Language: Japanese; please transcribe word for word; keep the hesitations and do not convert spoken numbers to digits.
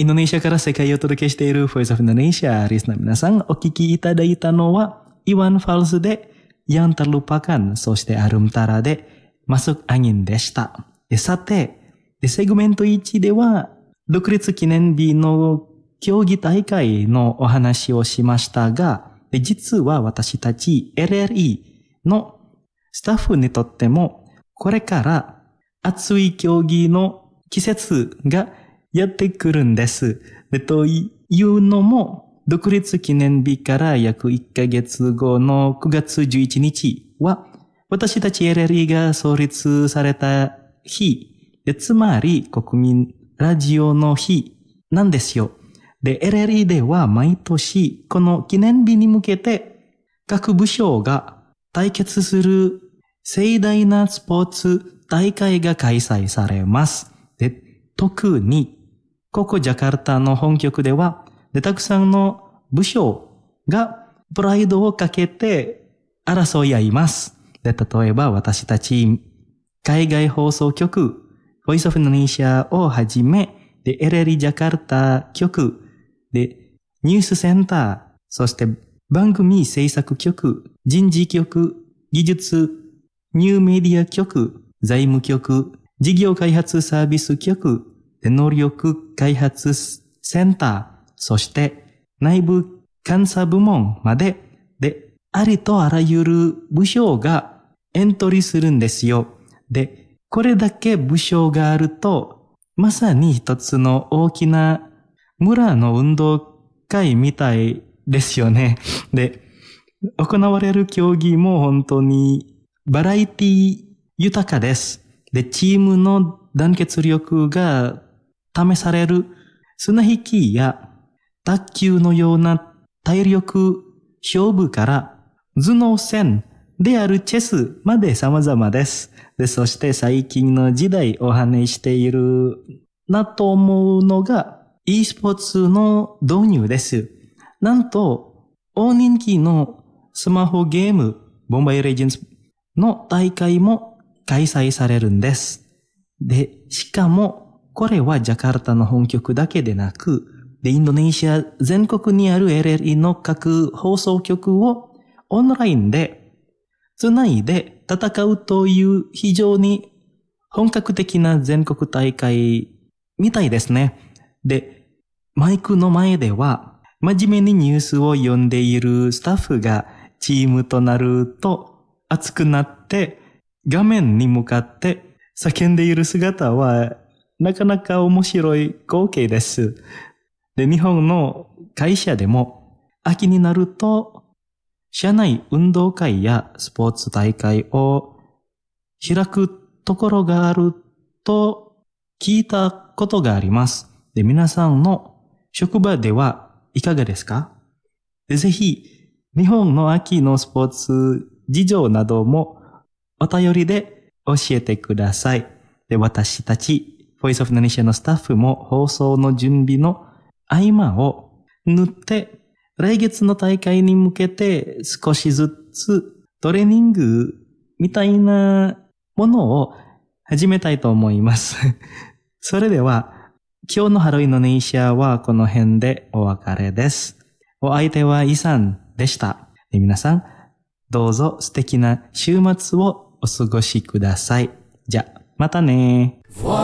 インドネシアから世界をお届けしている Voice of Indonesia。リスナー皆さん、お聞きいただいたのは、Iwan Fals で Yang Terlupakan、そしてアルムタラで Masuk Angin でした。さて、セグメントいちでは、独立記念日の競技大会のお話をしましたが、実は私たち エルエルイー のスタッフにとっても、これから熱い競技の季節がやってくるんです。でというのも、独立記念日から約いっかげつごのくがつじゅういちにちは、私たち エルエルイー が創立された日で、つまり国民ラジオの日なんですよ。で、エルエルイー では毎年この記念日に向けて各部署が対決する盛大なスポーツ大会が開催されます。で、特にここジャカルタの本局では、で、たくさんの部署がプライドをかけて争い合います。で、例えば私たち海外放送局、Voice of Indonesia をはじめ、で、エルエルイー ジャカルタ局、で、ニュースセンター、そして番組制作局、人事局、技術、ニューメディア局、財務局、事業開発サービス局、能力開発センター、そして内部監査部門まで、で、ありとあらゆる部署がエントリーするんですよ。で、これだけ部署があると、まさに一つの大きな村の運動会みたいですよね。で、行われる競技も本当にバラエティ豊かです。で、チームの団結力が試される綱引きや卓球のような体力勝負から頭脳戦であるチェスまで様々です。で、そして最近の時代お話しているなと思うのが e スポーツの導入です。なんと大人気のスマホゲームボンバイレジェンズの大会も開催されるんです。で、しかもこれはジャカルタの本局だけでなく、で、インドネシア全国にある エルエルイー の各放送局をオンラインでつないで戦うという非常に本格的な全国大会みたいですね。で、マイクの前では真面目にニュースを読んでいるスタッフがチームとなると熱くなって画面に向かって叫んでいる姿はなかなか面白い光景です。で、日本の会社でも秋になると社内運動会やスポーツ大会を開くところがあると聞いたことがあります。で、皆さんの職場ではいかがですか？で、ぜひ日本の秋のスポーツ事情などもお便りで教えてください。で、私たちVoice of Indonesia のスタッフも放送の準備の合間を縫って来月の大会に向けて少しずつトレーニングみたいなものを始めたいと思います。それでは今日のハローインドネシアはこの辺でお別れです。お相手はイさんでした。で、皆さんどうぞ素敵な週末をお過ごしください。じゃあまたね。